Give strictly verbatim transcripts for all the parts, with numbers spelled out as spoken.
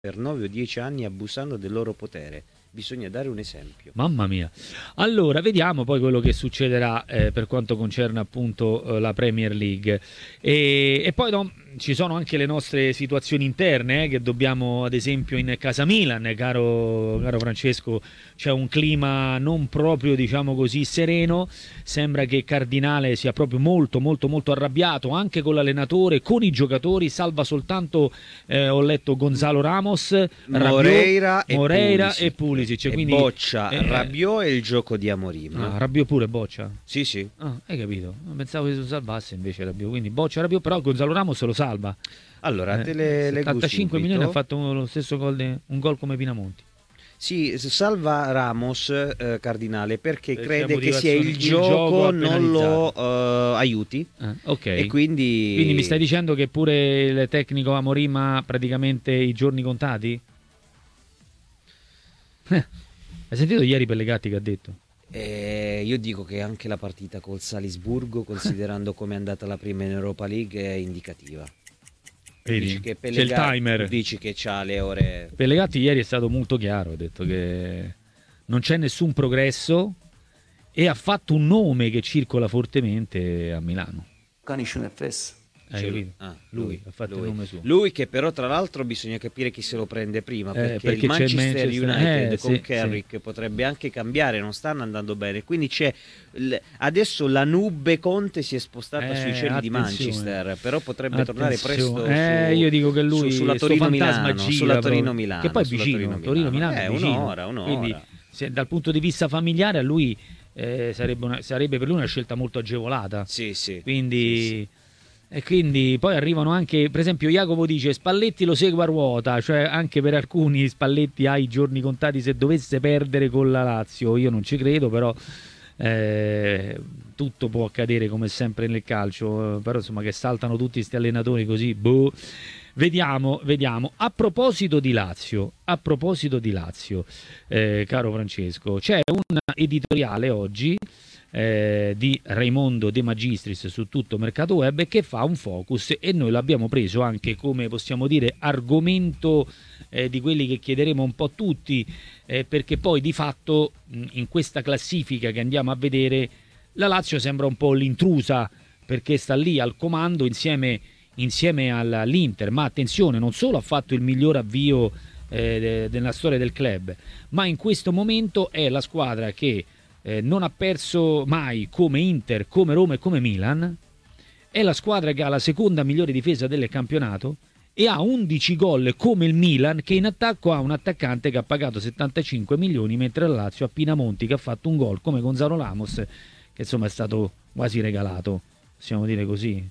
per nove o dieci anni abusando del loro potere. Bisogna dare un esempio. Mamma mia. Allora, vediamo poi quello che succederà eh, per quanto concerne appunto eh, la Premier League. E, e poi no, ci sono anche le nostre situazioni interne eh, che dobbiamo, ad esempio, in casa Milan, caro, caro Francesco, c'è un clima non proprio, diciamo così, sereno. Sembra che Cardinale sia proprio molto, molto, molto arrabbiato anche con l'allenatore, con i giocatori. Salva soltanto, eh, ho letto, Gonzalo Ramos, Moreira, Rabiot, Moreira Pulisic. e Pulisic. E Quindi, boccia eh, Rabiot e il gioco di Amorim. ah, Rabiot pure boccia. Sì, sì. Ah, hai capito? Pensavo che si salvasse invece Rabiot. Quindi boccia Rabiot, però Gonzalo Ramos lo salva. Allora, te Eh, le leggo settantacinque subito. milioni ha fatto lo stesso gol, de, un gol come Pinamonti. Sì, salva Ramos, eh, Cardinale, perché Per crede che sia motivazioni- il il gioco, gioco ha non lo penalizzato. eh, aiuti. Ah, ok. E quindi... Quindi mi stai dicendo che pure il tecnico Amorim ha praticamente i giorni contati? Eh, hai sentito ieri Pellegatti che ha detto? Eh, io dico che anche la partita col Salisburgo, considerando come è andata la prima in Europa League, è indicativa. Vedi? Dici che C'è il Pellegatti, timer. dici che c'ha le ore... Pellegatti ieri è stato molto chiaro, ha detto che non c'è nessun progresso e ha fatto un nome che circola fortemente a Milano. Canici Nefes. Hai capito? Ah, Lui ha fatto lui. il nome suo. Lui che però tra l'altro bisogna capire chi se lo prende prima, Eh, perché, perché il c'è il Manchester, Manchester- United eh, con sì, Carrick sì. potrebbe anche cambiare, non stanno andando bene, quindi c'è l- adesso la nube Conte si è spostata Eh, sui cieli di attenzione. Manchester, però potrebbe tornare Attenzione. presto Eh, su- io dico che lui su- sulla sto Torino fantasma Milano, gira sulla proprio. Torino Milano, Che poi è sulla vicino, Torino Torino Milano Eh, è vicino. un'ora, un'ora. Quindi se, dal punto di vista familiare a lui eh, sarebbe, una- sarebbe per lui una scelta molto agevolata. Sì, sì. Quindi, Sì, sì. E quindi poi arrivano anche, per esempio Jacopo dice Spalletti lo segue a ruota, cioè anche per alcuni Spalletti ha i giorni contati se dovesse perdere con la Lazio. Io non ci credo, però eh, tutto può accadere come sempre nel calcio, eh, però insomma che saltano tutti questi allenatori così, boh. Vediamo, vediamo. A proposito di Lazio, a proposito di Lazio, eh, caro Francesco, c'è un editoriale oggi eh, di Raimondo De Magistris su tutto Mercato Web che fa un focus e noi l'abbiamo preso anche come possiamo dire argomento eh, di quelli che chiederemo un po' tutti eh, perché poi di fatto mh, in questa classifica che andiamo a vedere la Lazio sembra un po' l'intrusa perché sta lì al comando insieme, insieme all'Inter, ma attenzione, non solo ha fatto il miglior avvio eh, de- della storia del club, ma in questo momento è la squadra che Eh, non ha perso mai come Inter, come Roma e come Milan, è la squadra che ha la seconda migliore difesa del campionato e ha undici gol come il Milan che in attacco ha un attaccante che ha pagato settantacinque milioni mentre la Lazio ha Pinamonti che ha fatto un gol come Gonzalo Ramos che insomma è stato quasi regalato, possiamo dire così,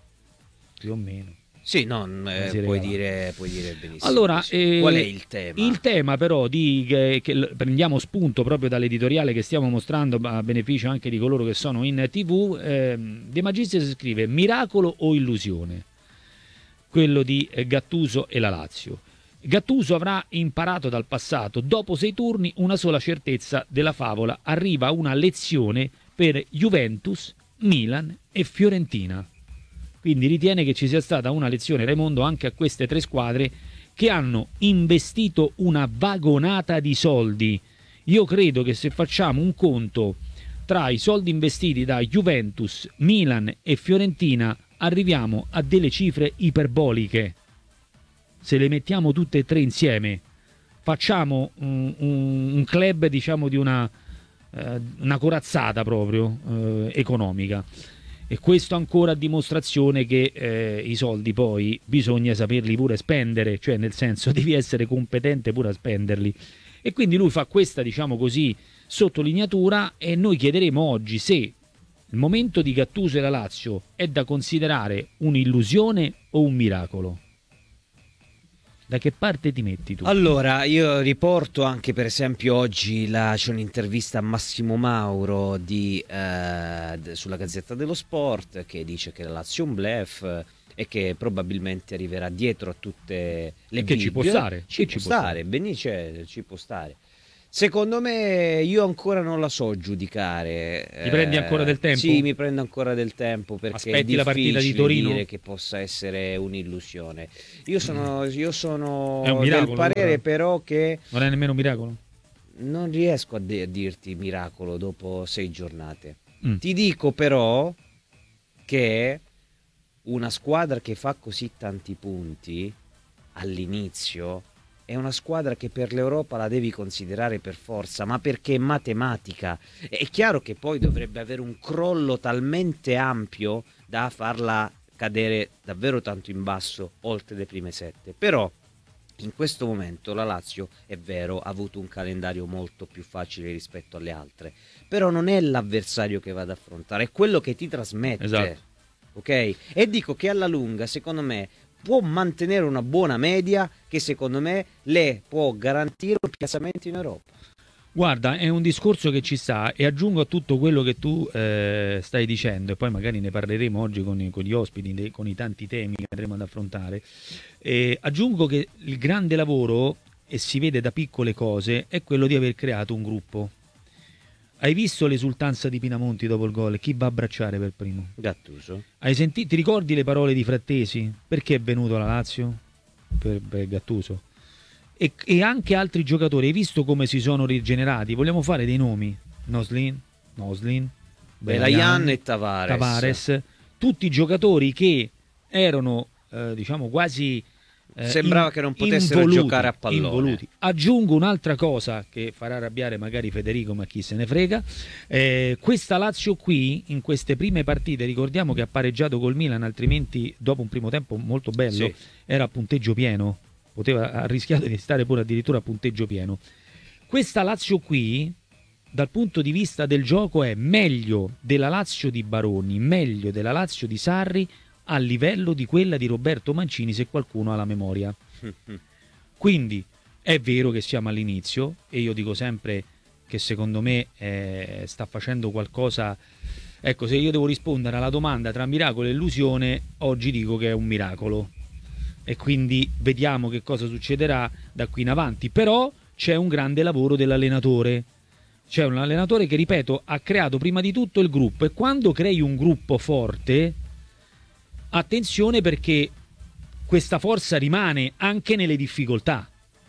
più o meno. Sì, no, eh, Si puoi, regala. dire, puoi dire benissimo. Allora, così. eh, Qual è il tema? Il tema però di, che, che l- prendiamo spunto proprio dall'editoriale che stiamo mostrando a beneficio anche di coloro che sono in tivù, ehm, De Magistris scrive miracolo o illusione? Quello di eh, Gattuso e la Lazio. Gattuso avrà imparato dal passato, dopo sei turni una sola certezza della favola, arriva una lezione per Juventus, Milan e Fiorentina. Quindi ritiene che ci sia stata una lezione, Raimondo, anche a queste tre squadre che hanno investito una vagonata di soldi. Io credo che se facciamo un conto tra i soldi investiti da Juventus, Milan e Fiorentina arriviamo a delle cifre iperboliche. Se le mettiamo tutte e tre insieme facciamo un, un, un club diciamo di una, eh, una corazzata proprio eh, economica. E questo ancora a dimostrazione che eh, i soldi poi bisogna saperli pure spendere, cioè nel senso devi essere competente pure a spenderli. E quindi lui fa questa, diciamo così, sottolineatura e noi chiederemo oggi se il momento di Gattuso e la Lazio è da considerare un'illusione o un miracolo. Da che parte ti metti tu? Allora, io riporto anche per esempio oggi la, c'è un'intervista a Massimo Mauro di, eh, d- sulla Gazzetta dello Sport che dice che la Lazio è un bluff eh, e che probabilmente arriverà dietro a tutte le Che ci big. può stare, Ci che può ci può stare, benissimo, ci può stare. Secondo me io ancora non la so giudicare. Ti prendi ancora del tempo? Sì, mi prendo ancora del tempo perché Aspetti è la partita di difficile Torino? dire che possa essere un'illusione. Io sono, io sono È un miracolo, del parere allora? però che Non è nemmeno un miracolo? non riesco a, de- a dirti miracolo dopo sei giornate. Mm. Ti dico però che una squadra che fa così tanti punti all'inizio è una squadra che per l'Europa la devi considerare per forza, ma perché è matematica. È chiaro che poi dovrebbe avere un crollo talmente ampio da farla cadere davvero tanto in basso, oltre le prime sette. Però in questo momento la Lazio, è vero, ha avuto un calendario molto più facile rispetto alle altre, però non è l'avversario che va ad affrontare, è quello che ti trasmette. Esatto. Ok? E dico che alla lunga, secondo me, può mantenere una buona media che secondo me le può garantire un piazzamento in Europa. Guarda, è un discorso che ci sta e aggiungo a tutto quello che tu eh, stai dicendo e poi magari ne parleremo oggi con, i- con gli ospiti, de- con i tanti temi che andremo ad affrontare. Eh, aggiungo che il grande lavoro, e si vede da piccole cose, è quello di aver creato un gruppo. Hai visto l'esultanza di Pinamonti dopo il gol? Chi va a abbracciare per primo? Gattuso. Hai sentito, ti ricordi le parole di Frattesi? Perché è venuto alla Lazio? Per, per Gattuso. E, e anche altri giocatori, hai visto come si sono rigenerati? Vogliamo fare dei nomi? Noslin, Noslin, Belayan e Tavares. Tavares, tutti giocatori che erano eh, diciamo quasi eh, Sembrava in- che non potessero involuti, giocare a pallone. involuti. Aggiungo un'altra cosa che farà arrabbiare magari Federico, ma chi se ne frega. Eh, questa Lazio qui, in queste prime partite, ricordiamo che ha pareggiato col Milan, altrimenti dopo un primo tempo molto bello, Sì. era a punteggio pieno, poteva, ha rischiato di stare pure addirittura a punteggio pieno. Questa Lazio qui, dal punto di vista del gioco, è meglio della Lazio di Baroni, meglio della Lazio di Sarri, a livello di quella di Roberto Mancini, se qualcuno ha la memoria. Quindi è vero che siamo all'inizio e io dico sempre che secondo me eh, sta facendo qualcosa. Ecco, se io devo rispondere alla domanda tra miracolo e illusione, oggi dico che è un miracolo e quindi vediamo che cosa succederà da qui in avanti. Però c'è un grande lavoro dell'allenatore. C'è un allenatore che, ripeto, ha creato prima di tutto il gruppo, e quando crei un gruppo forte, attenzione, perché questa forza rimane anche nelle difficoltà,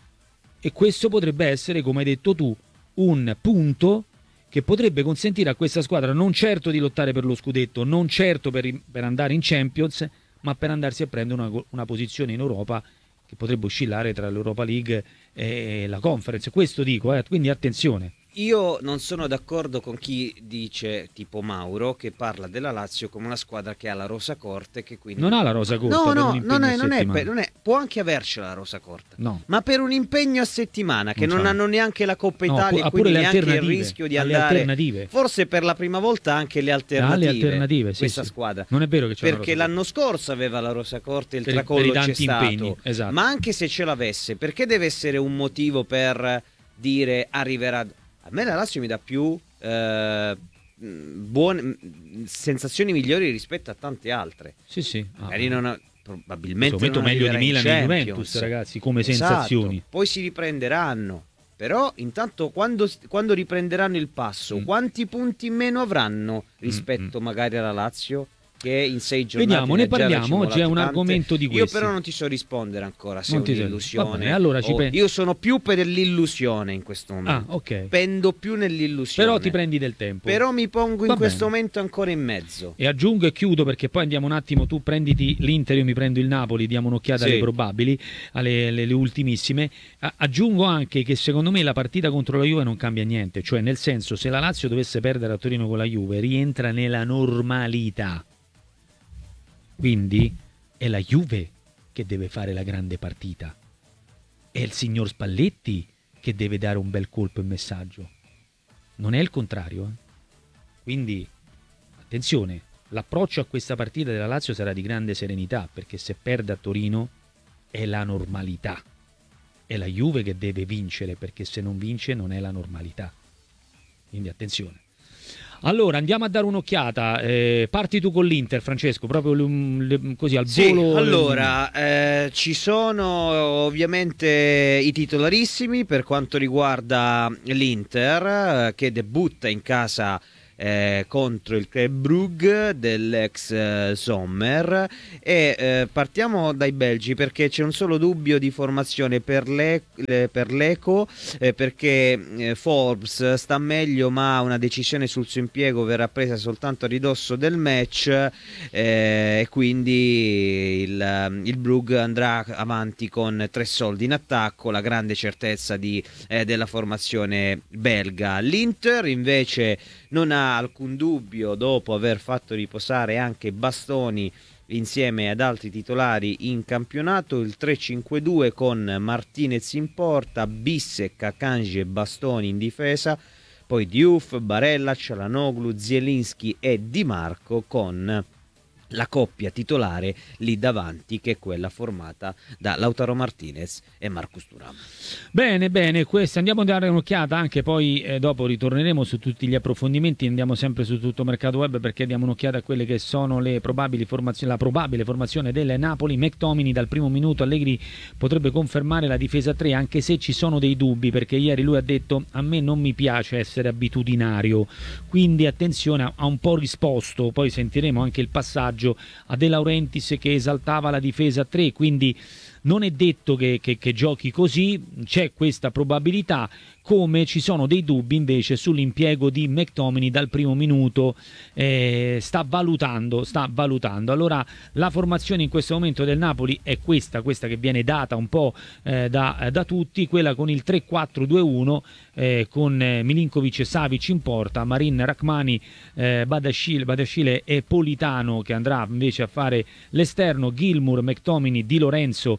e questo potrebbe essere, come hai detto tu, un punto che potrebbe consentire a questa squadra non certo di lottare per lo scudetto, non certo per, per andare in Champions, ma per andarsi a prendere una, una posizione in Europa che potrebbe oscillare tra l'Europa League e la Conference. Questo dico, eh, quindi attenzione. Io non sono d'accordo con chi dice, tipo Mauro, che parla della Lazio come una squadra che ha la rosa corta e che quindi... Non ha la rosa corta No, per no, un impegno non è, a non è, settimana. per- non è- può anche avercela la rosa corta, No. ma per un impegno a settimana che Non non c'ha. hanno neanche la Coppa No, Italia ha e pure quindi le neanche il alternative, rischio di ha le andare... alternative. Forse per la prima volta anche le Ha alternative, le alternative, sì, questa sì. squadra. Non è vero che c'è una Perché rosa l'anno scorso aveva la rosa corta e il Per i- tracollo per i c'è tanti stato. impegni, esatto. Ma anche se ce l'avesse, perché deve essere un motivo per dire arriverà... A me la Lazio mi dà più eh, buone sensazioni migliori rispetto a tante altre. Sì, sì. Ah, Magari non ha- probabilmente in questo non momento meglio di arriverà in Milan e Champions. Juventus, ragazzi, come Esatto. sensazioni. Poi si riprenderanno. Però intanto quando, quando riprenderanno il passo, Mm. quanti punti in meno avranno rispetto Mm, mm. magari alla Lazio? Che in sei giornate Vediamo, ne ha già parliamo, racimolato oggi è un tante. argomento di Io questi. però non ti so rispondere ancora se Non è ti so- un'illusione. va bene, allora ci o- pe- Io sono più per l'illusione in questo momento. Ah, ok. Pendo più nell'illusione. Però ti prendi del tempo. Però mi pongo in Va questo bene. momento ancora in mezzo. E aggiungo e chiudo, perché poi andiamo un attimo, tu prenditi l'Inter, io mi prendo il Napoli, diamo un'occhiata Sì. alle probabili, alle, alle- le ultimissime. A- aggiungo anche che secondo me la partita contro la Juve non cambia niente, cioè nel senso, se la Lazio dovesse perdere a Torino con la Juve rientra nella normalità. Quindi è la Juve che deve fare la grande partita, è il signor Spalletti che deve dare un bel colpo e messaggio, non è il contrario, eh? Quindi attenzione, l'approccio a questa partita della Lazio sarà di grande serenità, perché se perde a Torino è la normalità, è la Juve che deve vincere, perché se non vince non è la normalità, quindi attenzione. Allora andiamo a dare un'occhiata, eh, parti tu con l'Inter, Francesco, proprio le, le, così al Sì, volo. allora, eh, ci sono ovviamente i titolarissimi per quanto riguarda l'Inter, eh, che debutta in casa eh, contro il Club Brugge dell'ex eh, Sommer, e eh, partiamo dai belgi perché c'è un solo dubbio di formazione per, le, eh, per l'Eco, eh, perché eh, Forbes sta meglio, ma una decisione sul suo impiego verrà presa soltanto a ridosso del match, eh, e quindi il, il Brugge andrà avanti con tre soldi in attacco, la grande certezza di, eh, della formazione belga. L'Inter invece non ha alcun dubbio, dopo aver fatto riposare anche Bastoni insieme ad altri titolari in campionato, il tre cinque due con Martinez in porta, Bissek, Akanji e Bastoni in difesa, poi Diouf, Barella, Çalhanoğlu, Zielinski e Di Marco con la coppia titolare lì davanti, che è quella formata da Lautaro Martinez e Marcus Thuram. Bene, bene, questo andiamo a dare un'occhiata anche poi, eh, dopo ritorneremo su tutti gli approfondimenti, andiamo sempre su tutto Mercato Web perché diamo un'occhiata a quelle che sono le probabili formazioni, la probabile formazione del Napoli. McTominay dal primo minuto, Allegri potrebbe confermare la difesa tre, anche se ci sono dei dubbi, perché ieri lui ha detto: a me non mi piace essere abitudinario, quindi attenzione, ha un po' risposto, poi sentiremo anche il passaggio a De Laurentiis che esaltava la difesa tre, quindi non è detto che, che, che giochi così, c'è questa probabilità, come ci sono dei dubbi invece sull'impiego di McTominay dal primo minuto, eh, sta valutando, sta valutando. Allora la formazione in questo momento del Napoli è questa, questa che viene data un po' eh, da, da tutti, quella con il tre quattro due uno, eh, con eh, Milinkovic e Savic in porta, Marin, Rachmani, eh, Badashile, Badashile e Politano che andrà invece a fare l'esterno, Gilmour, McTominay, Di Lorenzo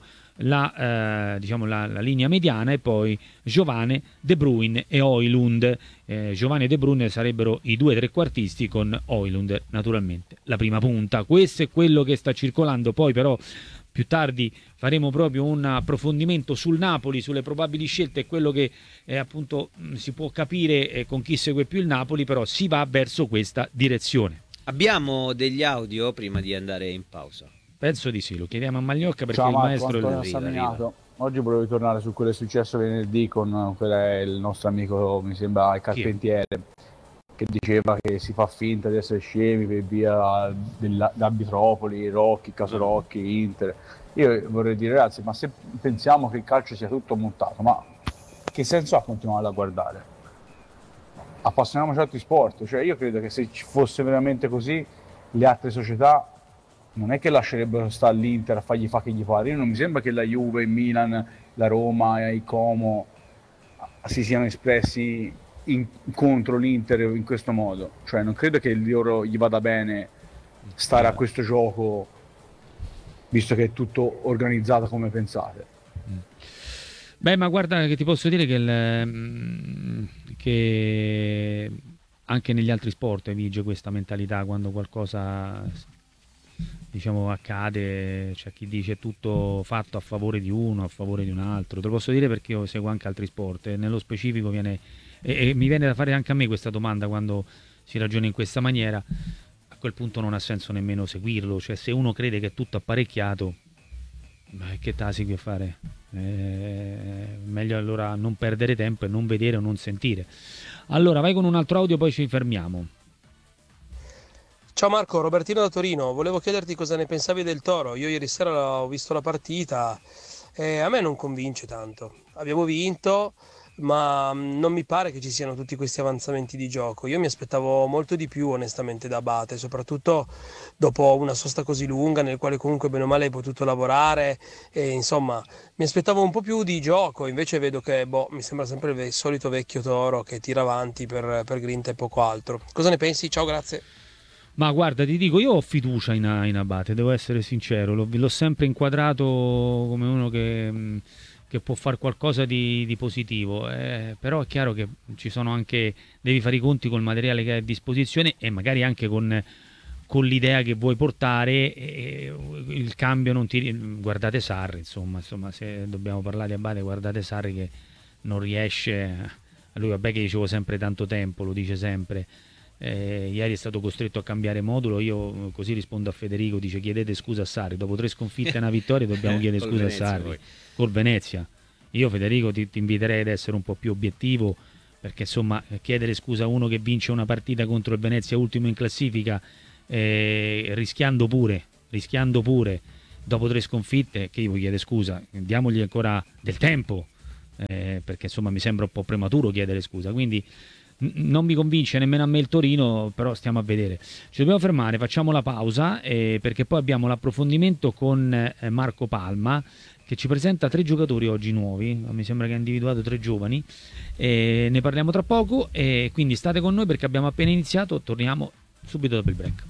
la, eh, diciamo la, la linea mediana, e poi Giovane, De Bruyne e Højlund. eh, Giovane e De Bruyne sarebbero i due trequartisti, con Højlund naturalmente la prima punta. Questo è quello che sta circolando, poi però più tardi faremo proprio un approfondimento sul Napoli, sulle probabili scelte, e quello che eh, appunto mh, si può capire eh, con chi segue più il Napoli, però si va verso questa direzione. Abbiamo degli audio prima di andare in pausa? Penso di sì, lo chiediamo a Magliocca perché Ciao il Marco, maestro Antonio arriva, Staminato. arriva. Oggi volevo tornare su quello che è successo venerdì con quello, il nostro amico, mi sembra il Carpentiere, che diceva che si fa finta di essere scemi per via dell'Arbitropoli, Rocchi, caso Rocchi, Inter. Io vorrei dire, ragazzi, ma se pensiamo che il calcio sia tutto montato, ma che senso ha continuare a guardare? Appassioniamoci ad altri sport. Cioè, io credo che se ci fosse veramente così, le altre società non è che lascerebbero stare l'Inter a fargli fa che gli pare. Io non mi sembra che la Juve, il Milan, la Roma e il Como si siano espressi in, contro l'Inter in questo modo. Cioè non credo che loro gli vada bene stare a questo gioco, visto che è tutto organizzato come pensate. Beh, ma guarda che ti posso dire che, il, che anche negli altri sport vige questa mentalità quando qualcosa, diciamo, accade. C'è chi dice tutto fatto a favore di uno, a favore di un altro. Te lo posso dire perché io seguo anche altri sport e nello specifico viene e, e mi viene da fare anche a me questa domanda quando si ragiona in questa maniera. A quel punto non ha senso nemmeno seguirlo, cioè se uno crede che è tutto apparecchiato, beh, che tasi a fare? Eh, meglio allora non perdere tempo e non vedere o non sentire. Allora vai con un altro audio, poi ci fermiamo. Ciao Marco, Robertino da Torino, volevo chiederti cosa ne pensavi del Toro. Io ieri sera ho visto la partita e a me non convince tanto. Abbiamo vinto, ma non mi pare che ci siano tutti questi avanzamenti di gioco. Io mi aspettavo molto di più onestamente da Abate, soprattutto dopo una sosta così lunga nel quale comunque bene o male hai potuto lavorare e insomma mi aspettavo un po' più di gioco, invece vedo che boh, mi sembra sempre il solito vecchio Toro che tira avanti per, per grinta e poco altro. Cosa ne pensi? Ciao, grazie. Ma guarda, ti dico, io ho fiducia in, in Abate, devo essere sincero, l'ho, l'ho sempre inquadrato come uno che, che può fare qualcosa di, di positivo, eh, però è chiaro che ci sono anche, devi fare i conti col materiale che hai a disposizione e magari anche con, con l'idea che vuoi portare, e il cambio non ti... Guardate Sarri, insomma, insomma, se dobbiamo parlare di Abate, guardate Sarri che non riesce, a lui vabbè che dicevo sempre tanto tempo, lo dice sempre, Eh, ieri è stato costretto a cambiare modulo. Io così rispondo a Federico, dice chiedete scusa a Sarri, dopo tre sconfitte e una vittoria dobbiamo chiedere Col scusa Venezia, a Sarri poi. col Venezia. Io Federico ti, ti inviterei ad essere un po' più obiettivo, perché insomma chiedere scusa a uno che vince una partita contro il Venezia ultimo in classifica, eh, rischiando pure rischiando pure dopo tre sconfitte, che io vi chiede scusa, diamogli ancora del tempo, eh, perché insomma mi sembra un po' prematuro chiedere scusa, quindi non mi convince nemmeno a me il Torino, però stiamo a vedere. Ci dobbiamo fermare, facciamo la pausa, eh, perché poi abbiamo l'approfondimento con eh, Marco Palma, che ci presenta tre giocatori oggi nuovi, mi sembra che ha individuato tre giovani, eh, ne parliamo tra poco, e quindi state con noi perché abbiamo appena iniziato, torniamo subito dopo il break.